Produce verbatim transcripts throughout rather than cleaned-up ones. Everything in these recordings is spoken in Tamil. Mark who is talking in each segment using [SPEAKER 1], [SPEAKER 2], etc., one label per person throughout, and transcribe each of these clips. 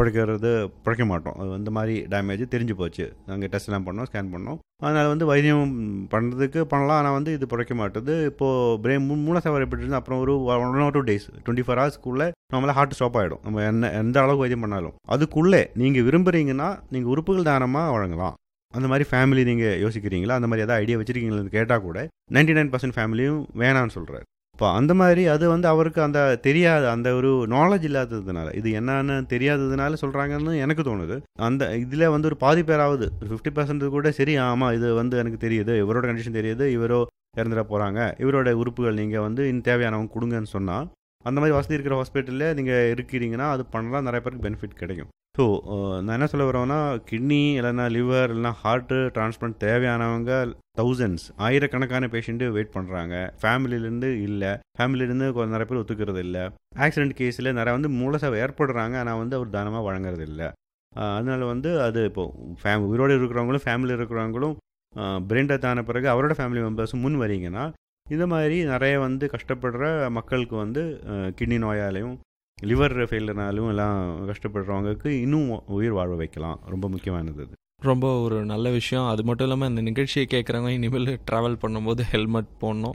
[SPEAKER 1] பிழைக்கிறது பிழைக்க மாட்டோம். அது இந்த மாதிரி டேமேஜ் தெரிஞ்சு போச்சு. நாங்கள் டெஸ்ட்லாம் பண்ணோம், ஸ்கேன் பண்ணோம். அதனால் வந்து வைத்தியம் பண்ணுறதுக்கு பண்ணலாம். ஆனால் வந்து இது பிழைக்க மாட்டுது. இப்போது பிரெயின் மூ மூலசவரை எப்படி இருந்தால் அப்புறம் ஒரு one R two days twenty four ஹவர்ஸ்க்குள்ளே நம்மளால் ஹார்ட் ஸ்டாப் ஆகிடும். நம்ம என்ன எந்த அளவுக்கு வைத்தியம் பண்ணாலும் அதுக்குள்ளே நீங்கள் விரும்புகிறீங்கன்னா நீங்கள் உறுப்புகள் தானமாக வழங்கலாம். அந்த மாதிரி ஃபேமிலி நீங்கள் யோசிக்கிறீங்களா? அந்த மாதிரி எதாவது ஐடியா வச்சுருக்கீங்களான்னு கேட்டால் கூட நைன்டி நைன் பர்சன்ட் ஃபேமிலியும் வேணான்னு சொல்கிறார். இப்போ அந்த மாதிரி அது வந்து அவருக்கு அந்த தெரியாத அந்த ஒரு நாலேஜ் இல்லாததுனால, இது என்னன்னு தெரியாததுனால சொல்கிறாங்கன்னு எனக்கு தோணுது. அந்த இதில் வந்து ஒரு பாதி பேராவது ஒரு ஃபிஃப்டி பர்சன்ட் கூட சரி, ஆமாம் இது வந்து எனக்கு தெரியுது, இவரோட கண்டிஷன் தெரியுது, இவரோ இறந்துட போகிறாங்க, இவரோட உறுப்புகள் நீங்கள் வந்து இன்னும் தேவையானவங்க கொடுங்கன்னு சொன்னால், அந்த மாதிரி வசதி இருக்கிற ஹாஸ்பிட்டலில் நீங்கள் இருக்கிறீங்கன்னா அது பண்ணலாம், நிறைய பேருக்கு பெனிஃபிட் கிடைக்கும். ஸோ நான் என்ன சொல்ல வரேன்னா, கிட்னி இல்லைன்னா லிவர் இல்லைனா ஹார்ட்டு டிரான்ஸ்பிளான்ட் தேவையானவங்க தௌசண்ட்ஸ் ஆயிரக்கணக்கான பேஷண்ட்டு வெயிட் பண்ணுறாங்க. ஃபேமிலியிலேருந்து இல்லை, ஃபேமிலியிலேருந்து கொஞ்சம் நிறைய பேர் ஒத்துக்கிறது இல்லை. ஆக்சிடென்ட் கேஸில் நிறைய வந்து மூலசவ ஏற்படுறாங்க, ஆனால் வந்து அவர் தானமாக வழங்குறது இல்லை. அதனால வந்து அது இப்போது ஃபேம் உயிரோடு இருக்கிறவங்களும் ஃபேமிலி இருக்கிறவங்களும் பிரெயின் டெத் ஆன பிறகு அவரோட ஃபேமிலி மெம்பர்ஸும் முன் வரீங்கன்னா இந்த மாதிரி நிறைய வந்து கஷ்டப்படுற மக்களுக்கு வந்து கிட்னி நோயாலையும் லிவர் ஃபெயிலர்னாலும் எல்லாம் கஷ்டப்படுறவங்களுக்கு இன்னும் உயிர் வாழ வைக்கலாம். ரொம்ப முக்கியமானது அது.
[SPEAKER 2] ரொம்ப ஒரு நல்ல விஷயம். அது மட்டும் இல்லாமல் இந்த நிகழ்ச்சியை கேட்குறவங்க இனிமேல் ட்ராவல் பண்ணும்போது ஹெல்மெட் போடணும்,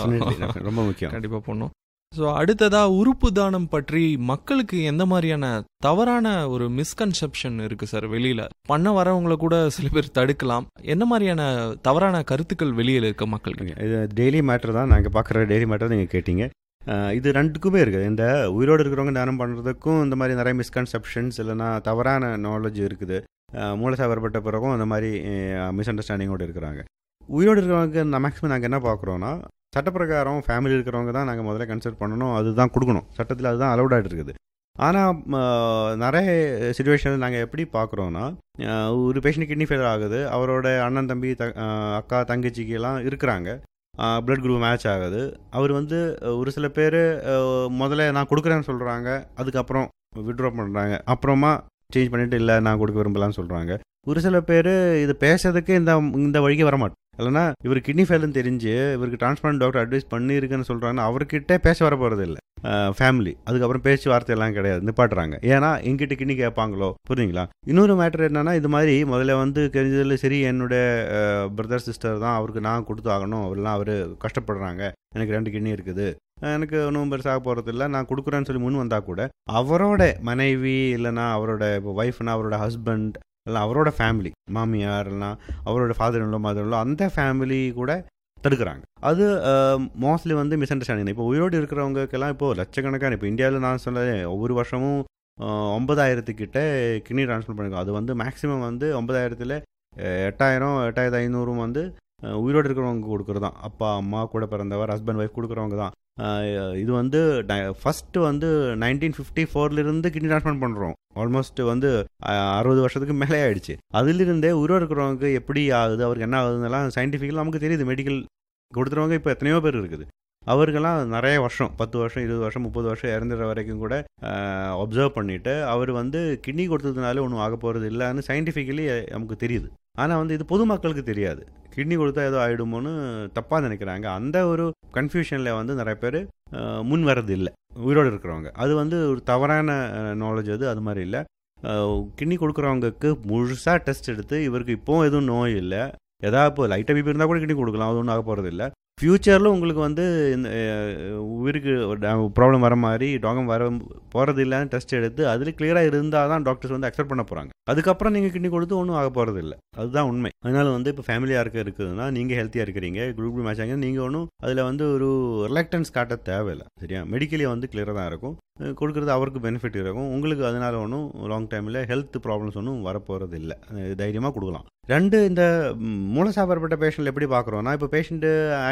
[SPEAKER 1] ரொம்ப முக்கியம்,
[SPEAKER 2] கண்டிப்பாக போடணும். ஸோ அடுத்ததாக உறுப்பு தானம் பற்றி மக்களுக்கு எந்த மாதிரியான தவறான ஒரு மிஸ்கன்செப்ஷன் இருக்குது சார்? வெளியில் பண்ண வரவங்களை கூட சில பேர் தடுக்கலாம். என்ன மாதிரியான தவறான கருத்துக்கள் வெளியில் இருக்க மக்களுக்கு?
[SPEAKER 1] இது டெய்லி மேட்டர் தான், நாங்கள் பார்க்குற டெய்லி மேட்டர் நீங்கள் கேட்டீங்க. இது ரெண்டுக்குமே இருக்குது. இந்த உயிரோடு இருக்கிறவங்க தானம் பண்ணுறதுக்கும் இந்த மாதிரி நிறைய மிஸ்கன்செப்ஷன்ஸ் இல்லைனா தவறான நாலேஜ் இருக்குது. மூலசவரப்பட்ட பிறகும் அந்த மாதிரி மிஸ் அண்டர்ஸ்டாண்டிங்கோடு இருக்கிறாங்க. உயிரோடு இருக்கிறவங்க நான் மேக்ஸிமம் நாங்கள் என்ன பார்க்குறோன்னா, சட்டப்பிரகாரம் ஃபேமிலி இருக்கிறவங்க தான் நாங்கள் முதல்ல கன்சிடர் பண்ணணும், அதுதான் கொடுக்கணும், சட்டத்தில் அதுதான் அலௌடாக இருக்குது. ஆனால் நிறைய சுச்சுவேஷனில் நாங்கள் எப்படி பார்க்குறோன்னா, ஒரு பேஷண்ட் கிட்னி ஃபெயிலியர் ஆகுது, அவரோட அண்ணன் தம்பி த அக்கா தங்கச்சிக்கெல்லாம் இருக்கிறாங்க, பிளட் குரூப் மேட்ச் ஆகுது. அவர் வந்து ஒரு சில பேர் முதல்ல நான் கொடுக்குறேன்னு சொல்கிறாங்க, அதுக்கப்புறம் விட்ரா பண்ணுறாங்க, அப்புறமா சேஞ்ச் பண்ணிவிட்டு இல்லை நான் கொடுக்க விரும்பலான்னு சொல்கிறாங்க. ஒரு சில பேர் இது பேசுறதுக்கு இந்த இந்த வழிக்கு வரமாட்டோம். இல்லைனா இவர் கிட்னி ஃபெயில்னு தெரிஞ்சு இவருக்கு டிரான்ஸ்பிளான்ட் டாக்டர் அட்வைஸ் பண்ணியிருக்குன்னு சொல்கிறாங்கன்னா அவர்கிட்ட பேச வர போகிறது இல்லை ஃபேமிலி. அதுக்கப்புறம் பேச்சு வார்த்தையெல்லாம் கிடையாது, நிப்பாட்டுறாங்க. ஏன்னா எங்கிட்ட கிட்னி கேட்பாங்களோ, புரியுங்களா? இன்னொரு மேட்டர் என்னென்னா, இது மாதிரி முதல்ல வந்து தெரிஞ்சதில் சரி என்னோட பிரதர் சிஸ்டர் தான், அவருக்கு நான் கொடுத்து ஆகணும், அவரெல்லாம் அவர் கஷ்டப்படுறாங்க, எனக்கு ரெண்டு கிட்னி இருக்குது, எனக்கு ஒன்றும் பெருசாக போகிறது இல்லை, நான் கொடுக்குறேன்னு சொல்லி முன் வந்தால் கூட அவரோட மனைவி இல்லைனா அவரோட இப்போ ஒய்ஃப்னா அவரோட ஹஸ்பண்ட் இல்லை அவரோட ஃபேமிலி மாமியார் இல்லைனா அவரோட ஃபாதர் இல்லோ மதர் இல்லோ அந்த ஃபேமிலி கூட தடுக்கிறாங்க. அது மோஸ்ட்லி வந்து மிஸ் அண்டர்ஸ்டாண்டிங். இப்போ உயிரோடு இருக்கிறவங்களுக்கெல்லாம் இப்போது லட்சக்கணக்கான, இப்போ இந்தியாவில் நான் சொல்ல ஒவ்வொரு வருஷமும் ஒன்பதாயிரத்துக்கிட்ட கிட்னி ட்ரான்ஸ்ஃபர் பண்ணிருக்கோம். அது வந்து மேக்ஸிமம் வந்து ஒன்பதாயிரத்தில் எட்டாயிரம் எட்டாயிரத்து ஐநூறும் வந்து உயிரோடு இருக்கிறவங்க கொடுக்குறது தான். அப்பா அம்மா கூட பிறந்தவர் ஹஸ்பண்ட் ஒய்ஃப் கொடுக்குறவங்க தான். இது வந்து ஃபஸ்ட்டு வந்து நைன்டீன் ஃபிஃப்டி ஃபோர்லேருந்து கிட்னி ட்ரான்ஸ்பிளான்ட் பண்ணுறோம். ஆல்மோஸ்ட் வந்து அறுபது வருஷத்துக்கு மேலே ஆகிடுச்சு. அதிலிருந்தே உயிரோடு இருக்கிறவங்க எப்படி ஆகுது, அவருக்கு என்ன ஆகுதுன்னெல்லாம் சயின்டிஃபிக்கலாக நமக்கு தெரியுது. மெடிக்கல் கொடுத்துறவங்க இப்போ எத்தனையோ பேர் இருக்குது. அவருக்கெல்லாம் நிறைய வருஷம், பத்து வருஷம் இருபது வருஷம் முப்பது வருஷம் இறந்துற வரைக்கும் கூட அப்சர்வ் பண்ணிவிட்டு அவர் வந்து கிட்னி கொடுத்ததுனால ஒன்றும் ஆக போகிறது இல்லைன்னு சயின்டிஃபிக்கலி நமக்கு தெரியுது. ஆனால் வந்து இது பொதுமக்களுக்கு தெரியாது. கிட்னி கொடுத்தா ஏதோ ஆகிடுமோன்னு தப்பாக நினைக்கிறாங்க. அந்த ஒரு கன்ஃபியூஷனில் வந்து நிறைய பேர் முன் வர்றது இல்லை உயிரோடு இருக்கிறவங்க. அது வந்து ஒரு தவறான நாலேஜ். அது அது மாதிரி இல்லை. கிட்னி கொடுக்குறவங்களுக்கு முழுசாக டெஸ்ட் எடுத்து இவருக்கு இப்போவும் எதுவும் நோய் இல்லை, எதாவது இப்போ லைட்டாக பிபி இருந்தால் கூட கிட்னி கொடுக்கலாம், அது ஒன்றும் ஆக போகிறது இல்லை. ஃப்யூச்சரில் உங்களுக்கு வந்து இந்த உயிருக்கு ப்ராப்ளம் வர மாதிரி டாகம் வர போகிறது இல்லைன்னு டெஸ்ட் எடுத்து அதில் கிளியராக இருந்தால் தான் டாக்டர்ஸ் வந்து அக்செப்ட் பண்ண போகிறாங்க. அதுக்கப்புறம் நீங்கள் கிட்னி கொடுத்து ஒன்றும் ஆக போகிறது இல்லை, அதுதான் உண்மை. அதனால் வந்து இப்போ ஃபேமிலியாக இருக்க இருக்குதுன்னா நீங்கள் ஹெல்த்தியாக இருக்கிறீங்க, குரூப் மேட்ச் ஆகிங்க, நீங்கள் ஒன்றும் அதில் வந்து ஒரு ரிலக்டன்ஸ் காட்ட தேவையில்லை. சரியா? மெடிக்கலி வந்து கிளியராக தான் இருக்கும், கொடுக்குறது அவருக்கு பெனிஃபிட் இருக்கும், உங்களுக்கு அதனால் ஒன்றும் லாங் டைமில் ஹெல்த் ப்ராப்ளம்ஸ் ஒன்றும் வரப்போகிறது இல்லை, தைரியமாக கொடுக்கலாம். ரெண்டு, இந்த மூலசாவரப்பட்ட பேஷண்ட் எப்படி பார்க்குறோன்னா, இப்போ பேஷண்ட்டு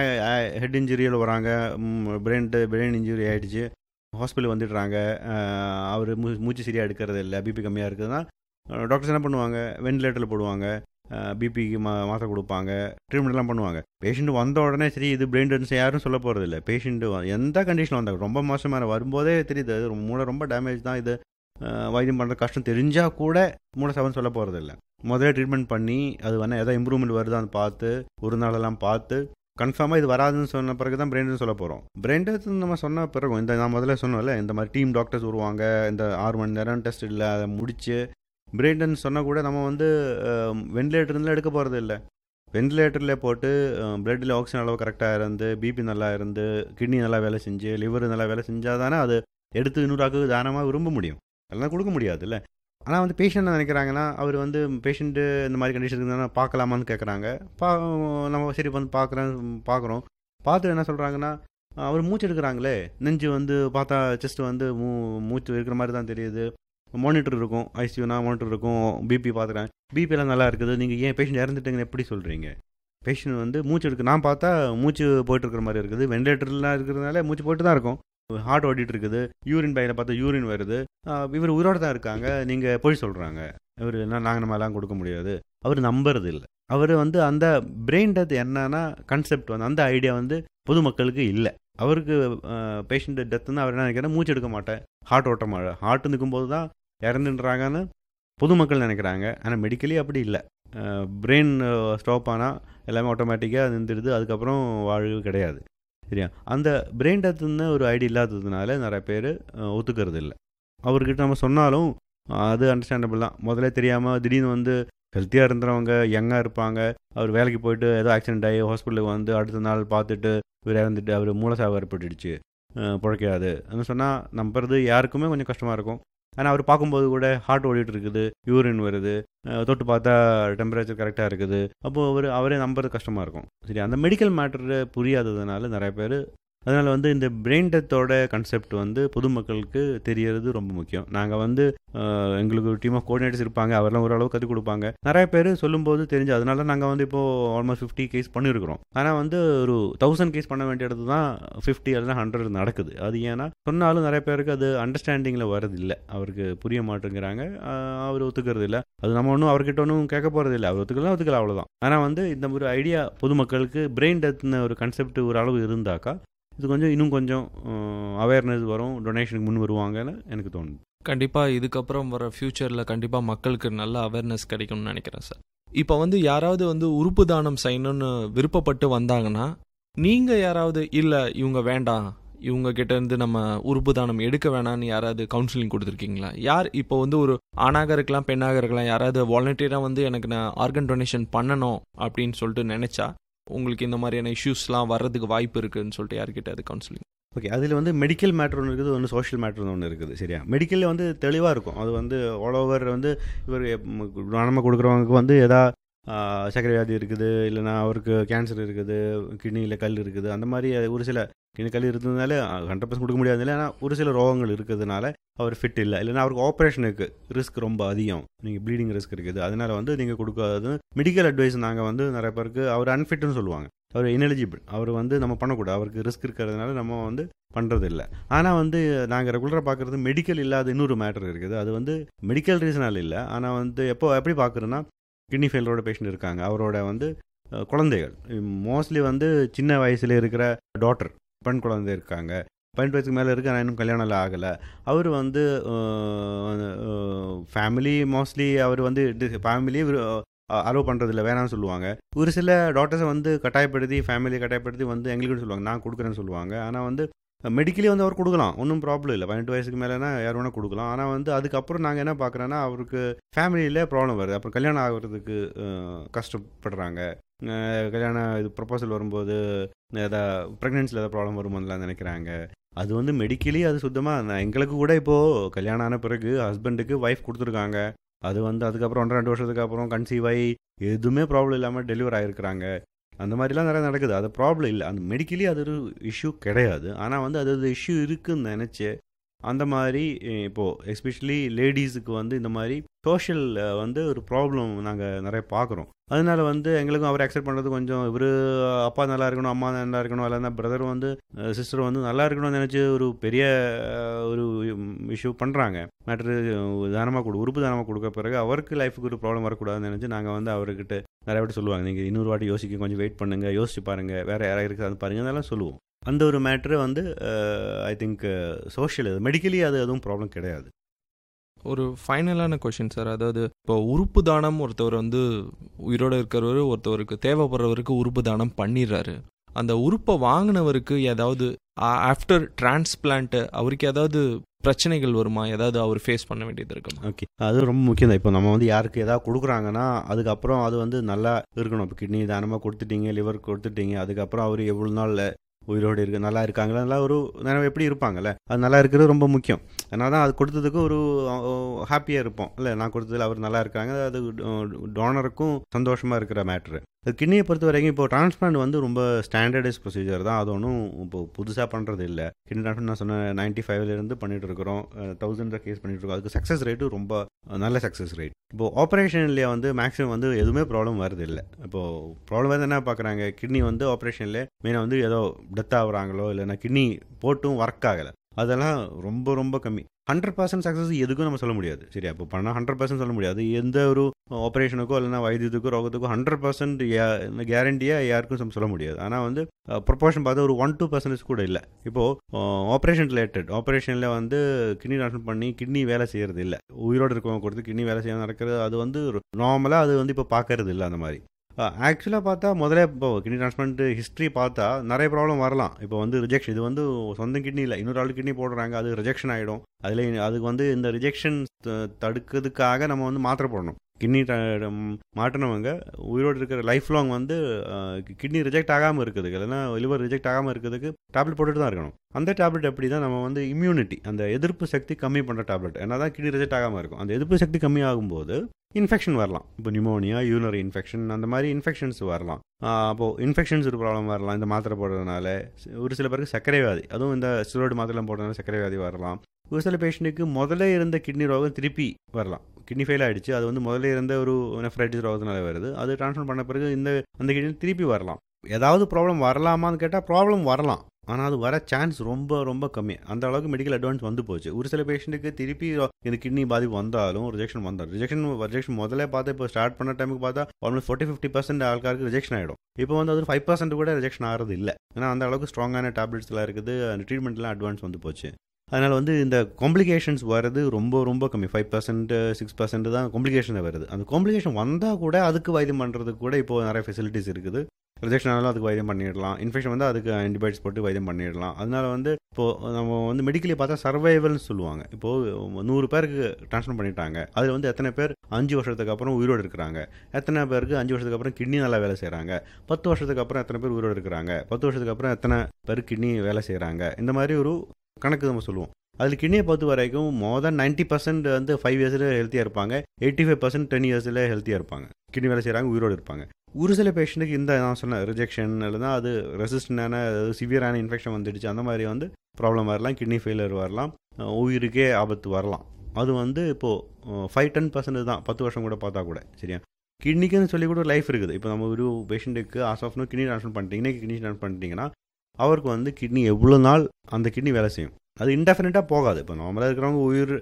[SPEAKER 1] ஹெட் இன்ஜுரியில் வராங்க, பிரெயின் பிரெயின் இன்ஜுரி ஆகிடுச்சு, ஹாஸ்பிட்டல் வந்துடுறாங்க, அவர் மூ மூச்சு சரியாக எடுக்கிறது இல்லை, பிபி கம்மியாக இருக்குதுன்னா டாக்டர்ஸ் என்ன பண்ணுவாங்க, வென்டிலேட்டரில் போடுவாங்க, பிபிக்கு மா மாத்திரை கொடுப்பாங்க, ட்ரீட்மெண்ட்லாம் பண்ணுவாங்க. பேஷண்ட் வந்த உடனே சரி இது பிரெயின் டென்ஸ் யாரும் சொல்ல போகிறது இல்லை. பேஷண்ட்டு எந்த கண்டிஷனில் வந்தாங்க, ரொம்ப மோசமான வரும்போதே தெரியுது அது மூளை ரொம்ப டேமேஜ் தான், இது வைத்தியம் பண்ணுறது கஷ்டம் தெரிஞ்சால் கூட மூளை சவன் சொல்ல போகிறது இல்லை. முதல்ல ட்ரீட்மெண்ட் பண்ணி அது வேணால் எதாவது இம்ப்ரூவ்மெண்ட் வருதான்னு பார்த்து ஒரு நாளெல்லாம் பார்த்து கன்ஃபார்மாக இது வராதுன்னு சொன்ன பிறகு தான் பிரெயின் டெத் சொல்ல போகிறோம். பிரெயின் டெத் நம்ம சொன்ன பிறகு இந்த நான் முதல்ல சொன்னோம்ல, இந்த மாதிரி டீம் டாக்டர்ஸ் வருவாங்க, இந்த ஆறு மணி நேரம் டெஸ்ட் இல்லை அதை முடிச்சு பிரெயின் டெத் சொன்னால் கூட நம்ம வந்து வென்டிலேட்டர்லாம் எடுக்க போகிறது இல்லை. வென்டிலேட்டரில் போட்டு பிளட்டில் ஆக்சிஜன் அளவு கரெக்டாக இருந்து, பிபி நல்லா இருந்து, கிட்னி நல்லா வேலை செஞ்சு, லிவர் நல்லா வேலை செஞ்சால் தானே அது எடுத்து இன்னொரு தானமாக விரும்ப முடியும். அதெல்லாம் கொடுக்க முடியாது இல்லை. ஆனால் வந்து பேஷண்ட் என்ன நினைக்கிறாங்கன்னா, அவர் வந்து பேஷண்ட்டு இந்த மாதிரி கண்டிஷன் இருந்தால் பார்க்கலாமான்னு கேட்குறாங்க. பா நம்ம சரி வந்து பார்க்குறேன் பார்க்குறோம் பார்த்து என்ன சொல்கிறாங்கன்னா, அவர் மூச்சு எடுக்கிறாங்களே, நெஞ்சு வந்து பார்த்தா செஸ்ட் வந்து மூ மூச்சு இருக்கிற மாதிரி தான் தெரியுது, மானிட்டர் இருக்கும், ஐசியூனா மானிட்டர் இருக்கும், பிபி பார்க்குறேன், பிபிலாம் நல்லா இருக்குது, நீங்கள் ஏன் பேஷண்ட் இறந்துட்டீங்கன்னு எப்படி சொல்கிறீங்க? பேஷண்ட் வந்து மூச்சு எடுக்கு நான் பார்த்தா மூச்சு போய்ட்டு இருக்கிற மாதிரி இருக்குது, வென்டிலேட்டர்லாம் இருக்கிறதுனால மூச்சு போய்ட்டு தான் இருக்கும், ஹார்ட் ஓடிட்டு இருக்குது, யூரின் பையில் பார்த்தா யூரின் வருது, இவர் உயிரோடு தான் இருக்காங்க, நீங்கள் போய் சொல்கிறாங்க, இவர் என்ன நாங்கள் நம்மலாம் கொடுக்க முடியாது, அவர் நம்புறது இல்லை. அவர் வந்து அந்த பிரெயின் டெத் என்னன்னா கன்செப்ட் வந்து அந்த ஐடியா வந்து பொதுமக்களுக்கு இல்லை. அவருக்கு பேஷண்ட் டெத்துன்னு அவர் என்ன நினைக்கிறேன், மூச்சு எடுக்க மாட்டேன், ஹார்ட் ஓட்ட மாட்டேன், ஹார்ட் நிற்கும்போது தான் இறந்துன்றாங்கன்னு பொதுமக்கள் நினைக்கிறாங்க. ஆனால் மெடிக்கலி அப்படி இல்லை. பிரெயின் ஸ்டாப் ஆனால் எல்லாமே ஆட்டோமேட்டிக்காக நின்றுடுது, அதுக்கப்புறம் வாழ்வு கிடையாது. சரியா? அந்த பிரெயின் டெத்துன்னு ஒரு ஐடியா இல்லாததுனால நிறைய பேர் ஒத்துக்கிறது இல்லை. அவர்கிட்ட நம்ம சொன்னாலும் அது அண்டர்ஸ்டாண்டபிள் தான். முதல்ல தெரியாமல் திடீர்னு வந்து ஹெல்த்தியாக இருந்துறவங்க, யங்காக இருப்பாங்க, அவர் வேலைக்கு போயிட்டு ஏதோ ஆக்சிடென்ட் ஆகி ஹாஸ்பிட்டலுக்கு வந்து அடுத்த நாள் பார்த்துட்டு இவர் இறந்துட்டு அவர் மூலசாவு ஏற்பட்டுடுச்சு, பிழைக்காது அப்படின்னு சொன்னால் நம்புறது யாருக்குமே கொஞ்சம் கஷ்டமாக இருக்கும். ஆனால் அவர் பார்க்கும்போது கூட ஹார்ட் ஓடிட்டு இருக்குது, யூரின் வருது, தொட்டு பார்த்தா டெம்பரேச்சர் கரெக்டாக இருக்குது, அப்போது அவர் அவரே நம்புறது கஷ்டமாக இருக்கும். சரி, அந்த மெடிக்கல் மேட்டரு புரியாததுனால நிறைய பேர் அதனால் வந்து இந்த பிரெயின் டெத்தோட கான்செப்ட் வந்து பொதுமக்களுக்கு தெரியறது ரொம்ப முக்கியம். நாங்கள் வந்து எங்களுக்கு ஒரு டீம் ஆஃப் கோஆர்டினேட்டர்ஸ் இருப்பாங்க, அவரெல்லாம் ஓரளவு கற்றுக் கொடுப்பாங்க. நிறைய பேர் சொல்லும்போது தெரிஞ்சு அதனால நாங்கள் வந்து இப்போது ஆல்மோஸ்ட் ஃபிஃப்டி கேஸ் பண்ணியிருக்கிறோம். ஆனால் வந்து ஒரு தௌசண்ட் கேஸ் பண்ண வேண்டிய இடத்து தான் ஃபிஃப்டி அல்லது ஹண்ட்ரட் நடக்குது. அது ஏன்னா சொன்னாலும் நிறைய பேருக்கு அது அண்டர்ஸ்டாண்டிங்கில் வரது இல்லை, அவருக்கு புரிய மாட்டேங்கிறாங்க, அவர் ஒத்துக்கிறது இல்லை. அது நம்ம ஒன்றும் அவர்கிட்ட ஒன்றும் கேட்க போகிறது இல்லை, அவர் ஒத்துக்கலாம் ஒத்துக்கலாம் அவ்வளோதான். ஆனால் வந்து இந்த ஒரு ஐடியா பொதுமக்களுக்கு பிரெயின் டெத்னு ஒரு கான்செப்ட் ஒரு அளவு இருந்தாக்கா இது கொஞ்சம் இன்னும் கொஞ்சம் அவேர்னஸ் வரும், டொனேஷனுக்கு முன் வருவாங்கன்னு எனக்கு தோணுது.
[SPEAKER 2] கண்டிப்பாக இதுக்கப்புறம் வர ஃப்யூச்சரில் கண்டிப்பாக மக்களுக்கு நல்ல அவேர்னஸ் கிடைக்கும்னு நினைக்கிறேன் சார். இப்போ வந்து யாராவது வந்து உறுப்பு தானம் செய்யணும்னு விருப்பப்பட்டு வந்தாங்கன்னா, நீங்கள் யாராவது இல்லை இவங்க வேண்டாம், இவங்க கிட்ட இருந்து நம்ம உறுப்பு தானம் எடுக்க வேணான்னு யாராவது கவுன்சிலிங் கொடுத்துருக்கீங்களா? யார் இப்போ வந்து ஒரு ஆணாக இருக்கலாம், பெண்ணாக இருக்கலாம், யாராவது வாலண்டியராக வந்து எனக்கு நான் ஆர்கன் டொனேஷன் பண்ணணும் அப்படின்னு சொல்லிட்டு நினச்சா உங்களுக்கு இந்த மாதிரியான இஷ்யூஸ்லாம் வர்றதுக்கு வாய்ப்பு இருக்குதுன்னு சொல்லிட்டு யார்கிட்ட அது கவுன்சிலிங்?
[SPEAKER 1] ஓகே, அதில் வந்து மெடிக்கல் மேட்ரு ஒன்று இருக்குது, ஒன்று சோஷியல் மேட்ரு ஒன்று இருக்குது. சரியா? மெடிக்கலில் வந்து தெளிவாக இருக்கும். அது வந்து ஆல் ஓவர் வந்து இவர் நம்ம கொடுக்குறவங்களுக்கு வந்து எதா சர்க்கரை வியாதி இருக்குது, இல்லைனா அவருக்கு கேன்சர் இருக்குது, கிட்னியில் கல் இருக்குது, அந்த மாதிரி ஒரு சில கிட்னி கல் இருந்ததுனால ஹண்ட்ரட் பர்சன்ட் கொடுக்க முடியாது. இல்லைனா ஒரு சில ரோகங்கள் இருக்கிறதுனால அவர் ஃபிட் இல்லை, இல்லைனா அவருக்கு ஆப்ரேஷனுக்கு ரிஸ்க் ரொம்ப அதிகம், நீங்கள் ப்ளீடிங் ரிஸ்க் இருக்குது, அதனால் வந்து நீங்கள் கொடுக்காது மெடிக்கல் அட்வைஸ் நாங்கள் வந்து நிறைய பேருக்கு அவர் அன்ஃபிட்னு சொல்லுவாங்க, அவர் இன்எலிஜிபிள், அவர் வந்து நம்ம பண்ணக்கூடாது, அவருக்கு ரிஸ்க் இருக்கிறதுனால நம்ம வந்து பண்ணுறது இல்லை. ஆனால் வந்து நாங்கள் ரெகுலராக பார்க்குறது மெடிக்கல் இல்லாத இன்னொரு மேட்டர் இருக்குது. அது வந்து மெடிக்கல் ரீசனால் இல்லை, ஆனால் வந்து எப்போ எப்படி பார்க்குறோன்னா கிட்னி ஃபெயிலரோட பேஷண்ட் இருக்காங்க, அவரோட வந்து குழந்தைகள் மோஸ்ட்லி வந்து சின்ன வயசில் இருக்கிற டாட்டர் பெண் குழந்தை இருக்காங்க, பதினெட்டு வயசுக்கு மேலே இருக்குது, ஆனால் இன்னும் கல்யாணம் ஆகலை. அவர் வந்து ஃபேமிலி மோஸ்ட்லி அவர் வந்து ஃபேமிலியே அலோவ் பண்ணுறதில்ல, வேணாம்னு சொல்லுவாங்க. ஒரு சில டாக்டர்ஸை வந்து கட்டாயப்படுத்தி ஃபேமிலியை கட்டாயப்படுத்தி வந்து எங்களுக்கு சொல்லுவாங்க, நான் கொடுக்குறேன்னு சொல்லுவாங்க. ஆனால் வந்து மெடிக்கலி வந்து அவர் கொடுக்கலாம், ஒன்றும் ப்ராப்ளம் இல்லை, பதினெட்டு வயசுக்கு மேலேனா யார் வேணால் கொடுக்கலாம். ஆனால் வந்து அதுக்கப்புறம் நாங்கள் என்ன பார்க்குறோன்னா அவருக்கு ஃபேமிலியில் ப்ராப்ளம் வருது, அப்புறம் கல்யாணம் ஆகிறதுக்கு கஷ்டப்படுறாங்க, கல்யாணம் இது ப்ரொபோசல் வரும்போது எதாவது ப்ரெக்னென்சியில் எதாவது ப்ராப்ளம் வரும்போதுலாம் நினைக்கிறாங்க. அது வந்து மெடிக்கலி அது சுத்தமாக எங்களுக்கு கூட இப்போது கல்யாணம் ஆன பிறகு ஹஸ்பண்டுக்கு ஒய்ஃப் கொடுத்துருக்காங்க, அது வந்து அதுக்கப்புறம் ஒன்றரை ரெண்டு வருஷத்துக்கு அப்புறம் கன்சீவ் ஆகி எதுவுமே ப்ராப்ளம் இல்லாமல் டெலிவர் ஆகிருக்கிறாங்க. அந்த மாதிரிலாம் நிறையா நடக்குது. அது ப்ராப்ளம் இல்லை, அந்த மெடிக்கலி அது ஒரு இஷ்யூ கிடையாது. ஆனால் வந்து அது ஒரு இஷ்யூ இருக்குதுன்னு நினச்சி அந்த மாதிரி இப்போது எஸ்பெஷலி லேடிஸுக்கு வந்து இந்த மாதிரி சோஷியல் வந்து ஒரு ப்ராப்ளம் நாங்கள் நிறைய பார்க்குறோம். அதனால வந்து எங்களுக்கும் அவரை அக்செப்ட் பண்ணுறது கொஞ்சம் இவர் அப்பா நல்லா இருக்கணும், அம்மா நல்லா இருக்கணும், இல்லைன்னா பிரதர் வந்து சிஸ்டர் வந்து நல்லா இருக்கணும்னு நினச்சி ஒரு பெரிய ஒரு இஷ்யூ பண்ணுறாங்க. மேட்ரு தானமாக கொடு உறுப்பு தானமாக கொடுக்க பிறகு அவருக்கு லைஃபுக்கு ஒரு ப்ராப்ளம் வரக்கூடாதுன்னு நினச்சி நாங்கள் வந்து அவர்கிட்ட நிறைய வாட்டி சொல்லுவாங்க, நீங்கள் இன்னொரு வாட்டி யோசிக்க கொஞ்சம் வெயிட் பண்ணுங்கள், யோசிச்சு பாருங்கள், வேறு யாராவது இருக்குது பாருங்கள், அதெல்லாம் சொல்லுவோம். அந்த ஒரு மேட்ரு வந்து ஐ திங்க் சோஷியல், மெடிக்கலி அது எதுவும் ப்ராப்ளம் கிடையாது.
[SPEAKER 2] ஒரு ஃபைனலான கொஷின் சார், அதாவது இப்போ உறுப்பு தானம் ஒருத்தவர் வந்து உயிரோடு இருக்கிறவர் ஒருத்தவருக்கு தேவைப்படுறவருக்கு உறுப்பு தானம் பண்ணிடுறாரு, அந்த உறுப்பை வாங்கினவருக்கு ஏதாவது ஆஃப்டர் டிரான்ஸ்பிளான்ட் அவருக்கு ஏதாவது பிரச்சனைகள் வருமா, ஏதாவது அவர் ஃபேஸ் பண்ண வேண்டியது இருக்குமா?
[SPEAKER 1] ஓகே, அது ரொம்ப முக்கியம் தான். இப்போ நம்ம வந்து யாருக்கு ஏதாவது கொடுக்குறாங்கன்னா அதுக்கப்புறம் அது வந்து நல்லா இருக்கணும். இப்போ கிட்னி தானமாக கொடுத்துட்டீங்க, லிவர் கொடுத்துட்டீங்க, அதுக்கப்புறம் அவர் எவ்வளோ நாள் உயிரோடு இருக்கு, நல்லா இருக்காங்களா, நல்லா ஒரு நேரம் எப்படி இருப்பாங்கல்ல, அது நல்லா இருக்கிறது ரொம்ப முக்கியம். அதனால தான் அது கொடுத்ததுக்கு ஒரு ஹாப்பியாக இருப்போம் இல்லை, நான் கொடுத்ததில் அவர் நல்லா இருக்காங்க, அது டோனருக்கும் சந்தோஷமாக இருக்கிற மேட்ரு. அது கிட்னியை பொறுத்த வரைக்கும் இப்போ டிரான்ஸ்பிளான்ட் வந்து ரொம்ப ஸ்டாண்டர்டைஸ் ப்ரொசீஜர் தான், அது ஒன்றும் இப்போ புதுசாக பண்ணுறது இல்லை. கிட்னி டிரான்ஸ்பிளான்ட் நான் சொன்ன நைன்ட்டி ஃபைவ்லேருந்து பண்ணிட்டு இருக்கிறோம், தௌசண்ட் கேஸ் பண்ணிட்டு இருக்கோம். அதுக்கு சக்ஸஸ் ரேட்டு ரொம்ப நல்ல சக்ஸஸ் ரேட். இப்போது ஆப்ரேஷன்லேயே வந்து மேக்ஸிமம் வந்து எதுவுமே ப்ராப்ளம் வருது இல்லை. இப்போது ப்ராப்ளம் வந்து என்ன பார்க்குறாங்க, கிட்னி வந்து ஆப்ரேஷன்லேயே மெயினாக வந்து ஏதோ டெத் ஆகுறாங்களோ இல்லைன்னா கிட்னி போட்டும் ஒர்க் ஆகலை, அதெல்லாம் ரொம்ப ரொம்ப கம்மி. ஹண்ட்ரட் பர்சன்ட் சக்ஸஸ் எதுக்கும் நம்ம சொல்ல முடியாது, சரியா? இப்போ பண்ணால் ஹண்ட்ரட் பர்சன்ட் சொல்ல முடியாது. எந்த ஒரு ஆப்ரேஷனுக்கோ இல்லைனா வைத்தியத்துக்கோ ரோகத்துக்கோ ஹண்ட்ரட் பர்சன்ட் கேரண்டியாக யாருக்கும் நம்ம சொல்ல முடியாது. ஆனால் வந்து ப்ரொபோர்ஷன் பார்த்து ஒரு ஒன் டூ பர்சன்டேஜ் கூட இல்லை. இப்போது ஆப்ரேஷன் ரிலேட்டட் ஆப்ரேஷனில் வந்து கிட்னி ட்ரான்ஸ்ஃபர் பண்ணி கிட்னி வேலை செய்கிறது இல்லை, உயிரோடு இருக்கவங்க கொடுத்து கிட்னி வேலை செய்ய நடக்கிறது, அது வந்து நார்மலாக அது வந்து இப்போ பார்க்கறது இல்லை. அந்த மாதிரி ஆக்சுவலாக பார்த்தா முதல்ல இப்போ கிட்னி டிரான்ஸ்பிளான்ட் ஹிஸ்ட்ரி பார்த்தா நிறைய ப்ராப்ளம் வரலாம். இப்போ வந்து ரிஜெக்ஷன், இது வந்து சொந்த கிட்னி இல்லை, இன்னொரு ஆள் கிட்னி போடுறாங்க, அது ரிஜெக்ஷன் ஆகிடும். அதில் அதுக்கு வந்து இந்த ரிஜெக்ஷன் தடுக்கிறதுக்காக நம்ம வந்து மாத்திரை போடணும். கிட்னி மாட்டினவங்க உயிரோடு இருக்கிற லைஃப் லாங் வந்து கிட்னி ரிஜெக்ட் ஆகாமல் இருக்குதுக்கு இல்லைன்னா லிவர் ரிஜெக்ட் ஆகாமல் இருக்கிறதுக்கு டேப்லெட் போட்டுட்டு தான் இருக்கணும். அந்த டேப்லெட் எப்படி தான் நம்ம வந்து இம்யூனிட்டி, அந்த எதிர்ப்பு சக்தி கம்மி பண்ணுற டேப்லெட், என்ன தான் கிட்னி ரிஜெக்ட் ஆகாமல் இருக்கும். அந்த எதிர்ப்பு சக்தி கம்மி ஆகும்போது இன்ஃபெக்ஷன் வரலாம். இப்போ நிமோனியா, யூனரி இன்ஃபெக்ஷன், அந்த மாதிரி இன்ஃபெக்ஷன்ஸ் வரலாம். அப்போது இன்ஃபெக்ஷன்ஸ் ஒரு ப்ராப்ளம் வரலாம் இந்த மாத்திரை போடுறதுனால. ஒரு சில பேருக்கு சர்க்கரை வியாதி, அதுவும் இந்த ஸ்டெராய்டு மாத்திரை போடுறதுனால சர்க்கரை வியாதி வரலாம். ஒரு சில பேஷண்ட்டுக்கு முதல்ல இருந்த கிட்னி ரோகம் திருப்பி வரலாம். கிட்னி ஃபெயில் ஆகிடுச்சு, அது வந்து முதல்ல இருந்த ஒரு நெஃப்ரைட்டிஸ் ரோகத்தினால வருது, அது ட்ரான்ஸ்ஃபர் பண்ண பிறகு இந்த அந்த கிட்னி திருப்பி வரலாம். ஏதாவது ப்ராப்ளம் வரலாமான்னு கேட்டால் ப்ராப்ளம் வரலாம், ஆனால் அது வர சான்ஸ் ரொம்ப ரொம்ப கம்மி. அந்த அளவுக்கு மெடிக்கல் அட்வான்ஸ் வந்து போச்சு. ஒரு சில பேஷண்ட்டுக்கு திருப்பி இந்த கிட்னி பாதிப்பு வந்தாலும் ரிஜெக்ஷன் வந்தாலும் ரிஜெக்ஷன் ரிஜெக்ஷன் முதல்ல பார்த்தா இப்போ ஸ்டார்ட் பண்ண டைமுக்கு பார்த்தா almost forty fifty percent ஆൾக்காருக்கு rejection ஆகிடும். இப்போ வந்து அது ஃபைவ் பர்சன்ட் கூட ரிஜெக்ஷன் ஆகிறது இல்லை, ஏன்னா அந்த அளவுக்கு ஸ்ட்ராங்கான டேப்லெட்ஸ்லாம் இருக்குது, அந்த ட்ரீட்மெண்ட்லாம் அட்வான்ஸ் வந்து போச்சு. அதனால் வந்து இந்த காம்ப்ளிகேஷன்ஸ் வர்றது ரொம்ப ரொம்ப கம்மி, ஃபைவ் பர்சன்ட் சிக்ஸ் பர்சன்ட் தான் காம்ப்ளிகேஷன் வருது. அந்த காம்ப்ளிகேஷன் வந்தால் கூட அதுக்கு வைத்தியம் பண்ணுறதுக்கு கூட இப்போது நிறைய ஃபெசிலிட்டிஸ் இருக்குது. ரிஜெக்ஷன் ஆனாலும் அதுக்கு வைத்தியம் பண்ணிடலாம், இன்ஃபெக்ஷன் வந்து அதுக்கு ஆன்டிபயோட்டிக்ஸ் போட்டு வைத்தியம் பண்ணிடலாம். அதனால் வந்து இப்போது நம்ம வந்து மெடிக்கலி பார்த்தா சர்வைவல்னு சொல்லுவாங்க. இப்போது நூறு பேருக்கு ட்ரான்ஸ்ஃபர் பண்ணிட்டாங்க, அதில் வந்து எத்தனை பேர் அஞ்சு வருஷத்துக்கு அப்புறம் உயிரோடு இருக்கிறாங்க, எத்தனை பேருக்கு அஞ்சு வருஷத்துக்கு அப்புறம் கிட்னி நல்லா வேலை செய்கிறாங்க, பத்து வருஷத்துக்கு அப்புறம் எத்தனை பேர் உயிரோடு இருக்கிறாங்க, பத்து வருஷத்துக்கு அப்புறம் எத்தனை பேர் கிட்னி வேலை செய்கிறாங்க, இந்த மாதிரி ஒரு கணக்கு நம்ம சொல்லுவோம். அதில் கிட்னியை பொறுத்த வரைக்கும் மோர் தென் நைன்ட்டி பர்சன்ட் வந்து ஃபைவ் இயர்ஸில் ஹெல்த்தியாக இருப்பாங்க, எயிட்டி ஃபைவ் பர்சன்ட் டென் இயர்ஸில் ஹெல்த்தியாக இருப்பாங்க, கிட்னி வேலை செய்கிறாங்க, உயிரோடு இருப்பாங்க. ஒரு சில பேஷண்ட்டுக்கு இந்த நான் சொன்ன ரிஜெக்ஷன் இல்லைனா அது ரெசிஸ்டண்டான சிவியரான இன்ஃபெக்ஷன் வந்துடுச்சு, அந்த மாதிரி வந்து ப்ராப்ளம் வரலாம், கிட்னி ஃபெயிலியர் வரலாம், உயிருக்கே ஆபத்து வரலாம். அது வந்து இப்போது ஃபைவ் டென் பர்சன்ட் தான், பத்து வருஷம் கூட பார்த்தா கூட, சரியா? கிட்னிக்குன்னு சொல்லி கூட லைஃப் இருக்குது. இப்போ நம்ம ஒரு பேஷண்ட்டுக்கு ஆஸ் ஆஃப்னு கிட்னி ட்ரான்ஸ்ஃபர் பண்ணிட்டீங்க, இன்னைக்கு கிட்னி ட்ரான்ஸ்ஃபர் பண்ணிட்டீங்கன்னா அவருக்கு வந்து கிட்னி எவ்வளோ நாள் அந்த கிட்னி வேலை செய்யும், அது இன்டெஃபினட்டாக போகாது. இப்போ நார்மலாக இருக்கிறவங்க உயிர்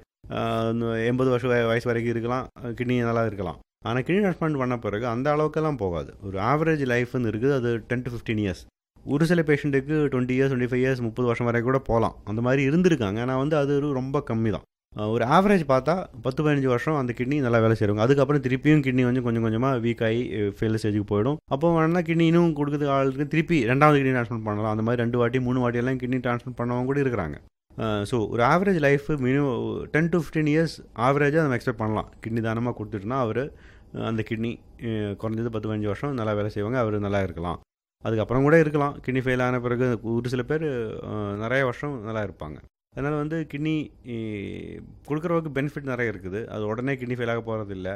[SPEAKER 1] எண்பது வருஷம் வயசு வரைக்கும் இருக்கலாம், கிட்னி நல்லா இருக்கலாம். ஆனால் கிட்னி ட்ரான்ஸ்பிளான்ட் பண்ண பிறகு அந்த அளவுக்கெல்லாம் போகாது. ஒரு ஆவரேஜ் லைஃப்னு இருக்குது, அது டென் டு ஃபிஃப்டீன் இயர்ஸ். ஒரு சில பேஷண்ட்டுக்கு twenty years twenty five years முப்பது வருஷம் வரைக்கும் கூட போகலாம், அந்த மாதிரி இருந்திருக்காங்க. ஆனால் வந்து அது ரொம்ப கம்மி தான். ஒரு ஆவரேஜ் பார்த்தா பத்து பதினஞ்சு வருஷம் அந்த கிட்னி நல்லா வேலை செய்வாங்க. அதுக்கப்புறம் திருப்பியும் கிட்னி வந்து கொஞ்சம் கொஞ்சமாக வீக் ஆகி ஃபெயில் ஸ்டேஜுக்கு போயிடும். அப்போ வேணா கிட்னி இன்னும் கொடுக்குறது ஆளுக்கு திருப்பி ரெண்டாவது கிட்னி ட்ரான்ஸ்ஃபர் பண்ணலாம். அந்த மாதிரி ரெண்டு வாட்டி மூணு வாட்டி எல்லாம் கிட்னி ட்ரான்ஸ்ஃபர் பண்ணவங்க கூட இருக்கிறாங்க. ஸோ ஒரு average life minimum ten to fifteen years ஆவரேஜாக நம்ம எக்ஸ்பெக்ட் பண்ணலாம். கிட்னி தானமாக கொடுத்துட்டுனா அவர் அந்த கிட்னி குறைஞ்சது பத்து பதினஞ்சு வருஷம் நல்லா வேலை செய்வாங்க, அவர் நல்லா இருக்கலாம். அதுக்கப்புறம் கூட இருக்கலாம், கிட்னி ஃபெயில் ஆன பிறகு ஒரு சில பேர் நிறைய வருஷம் நல்லா இருப்பாங்க. அதனால் வந்து கிட்னி கொடுக்குறவங்களுக்கு பெனிஃபிட் நிறைய இருக்குது. அது உடனே கிட்னி ஃபெயில் ஆக போகிறது இல்லை,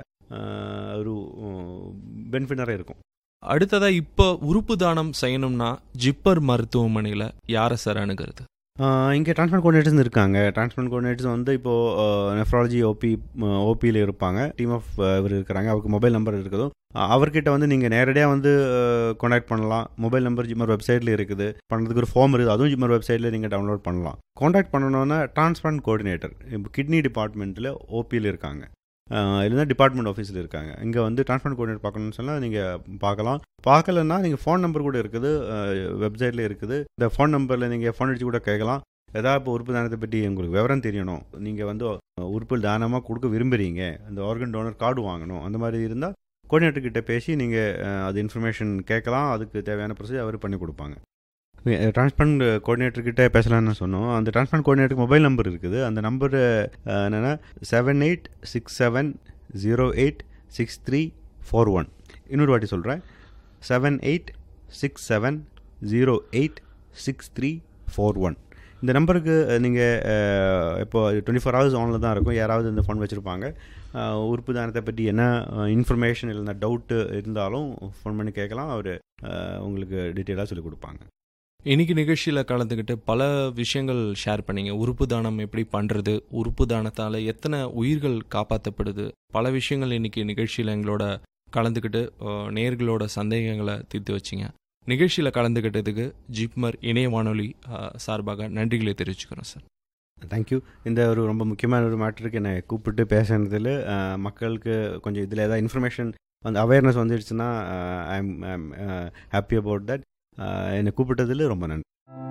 [SPEAKER 1] ஒரு பெனிஃபிட் நிறைய இருக்கும்.
[SPEAKER 2] அடுத்ததாக இப்போ உறுப்பு தானம் செய்யணும்னா ஜிப்பர் மருத்துவமனையில் யாரை சார் அணுகிறது?
[SPEAKER 1] இங்கே டிரான்ஸ்பிளான்ட் கோஆர்டினேட்டர்ஸ் இருக்காங்க. டிரான்ஸ்பிளான்ட் கோஆர்டினேட்டர்ஸ் வந்து இப்போது நெஃப்ராலஜி ஓபி ஓபியில் இருப்பாங்க, டீம் ஆஃப் இவர் இருக்கிறாங்க. அவருக்கு மொபைல் நம்பர் இருக்குதோ அவர்கிட்ட வந்து நீங்கள் நேரடியாக வந்து கான்டாக்ட் பண்ணலாம். மொபைல் நம்பர் ஜிம்மர் வெப்சைட்டில் இருக்குது, பண்ணுறதுக்கு ஒரு ஃபார்ம் இருக்குது, அதுவும் ஜிம்மர் வெப்சைட்டில் நீங்கள் டவுன்லோட் பண்ணலாம். கான்டாக்ட் பண்ணணுன்னா டிரான்ஸ்பிளான்ட் கோஆர்டினேட்டர் இப்போ கிட்னி டிபார்ட்மெண்ட்டில் ஓபியில் இருக்காங்க, இல்லைன்னா டிபார்ட்மெண்ட் ஆஃபீஸில் இருக்காங்க. இங்கே வந்து டிரான்ஸ்பிளான்ட் கோஆர்டினேட்டர் பார்க்கணுன்னு சொன்னால் நீங்கள் பார்க்கலாம். பார்க்கலன்னா நீங்கள் ஃபோன் நம்பர் கூட இருக்குது, வெப்சைட்டில் இருக்குது. இந்த ஃபோன் நம்பரில் நீங்கள் ஃபோன் அடித்து கூட கேட்கலாம். ஏதாவது இப்போ உறுப்பு தானத்தை பற்றி உங்களுக்கு விவரம் தெரியணும், நீங்கள் வந்து உறுப்பு தானமாக கொடுக்க விரும்புகிறீங்க, இந்த ஆர்கன் டோனர் கார்டு வாங்கணும், அந்த மாதிரி இருந்தால் கோஆர்டினேட்டர் கிட்ட பேசி நீங்கள் அது இன்ஃபர்மேஷன் கேட்கலாம். அதுக்கு தேவையான ப்ரொசீஜர் அவர் பண்ணி கொடுப்பாங்க. டிரான்ஸ்பிளான்ட் கோஆர்டினேட்டர் கிட்ட பேசலாம்னு சொன்னோம். அந்த டிரான்ஸ்பிளான்ட் கோஆர்டினேட்டருக்கு மொபைல் நம்பர் இருக்குது. அந்த நம்பர் என்னென்னா seven eight six seven zero eight six three four one. இன்னொரு வாட்டி சொல்கிறேன், seven eight six seven zero eight six three four one. இந்த நம்பருக்கு நீங்கள் இப்போ டுவெண்ட்டி ஃபோர் ஹவர்ஸ் ஆனில் தான் இருக்கும். யாராவது இந்த ஃபோன் வச்சுருப்பாங்க. உறுப்பு தானத்தை பற்றி என்ன இன்ஃபர்மேஷன் இல்லைன்னா டவுட்டு இருந்தாலும் ஃபோன் பண்ணி கேட்கலாம். அவர் உங்களுக்கு டீட்டெயிலாக சொல்லிக் கொடுப்பாங்க.
[SPEAKER 2] இன்னைக்கு நிகழ்ச்சியில் கலந்துக்கிட்டு பல விஷயங்கள் ஷேர் பண்ணீங்க. உறுப்பு தானம் எப்படி பண்ணுறது, உறுப்பு தானத்தால் எத்தனை உயிர்கள் காப்பாற்றப்படுது, பல விஷயங்கள் இன்னைக்கு நிகழ்ச்சியில் எங்களோட கலந்துக்கிட்டு நேயர்களோட சந்தேகங்களை தீர்த்து வச்சிங்க. நிகழ்ச்சியில் கலந்துக்கிட்டதுக்கு ஜிப்மர் இணைய வானொலி சார்பாக நன்றிகளை தெரிவிச்சுக்கிறோம் சார்.
[SPEAKER 1] தேங்க்யூ. இந்த ஒரு ரொம்ப முக்கியமான ஒரு மேட்டருக்கு என்னை கூப்பிட்டு பேசுனதில் மக்களுக்கு கொஞ்சம் இதில் ஏதாவது இன்ஃபர்மேஷன் வந்து அவேர்னஸ் வந்துடுச்சுன்னா I am happy about that. என்னை கூப்பிட்டதில் ரொம்ப நன்றி.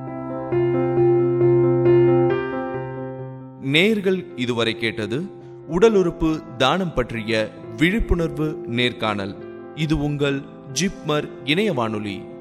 [SPEAKER 2] நேயர்கள் இதுவரை கேட்டது உடல் உறுப்பு தானம் பற்றிய விழிப்புணர்வு நேர்காணல். இது உங்கள் ஜிப்மர் இணைய வானொலி.